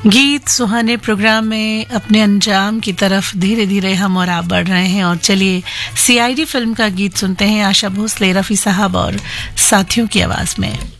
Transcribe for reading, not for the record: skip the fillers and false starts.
गीत सुहाने प्रोग्राम में अपने अंजाम की तरफ धीरे धीरे हम और आप बढ़ रहे हैं और चलिए सीआईडी फिल्म का गीत सुनते हैं आशा भोसले, रफी साहब और साथियों की आवाज में।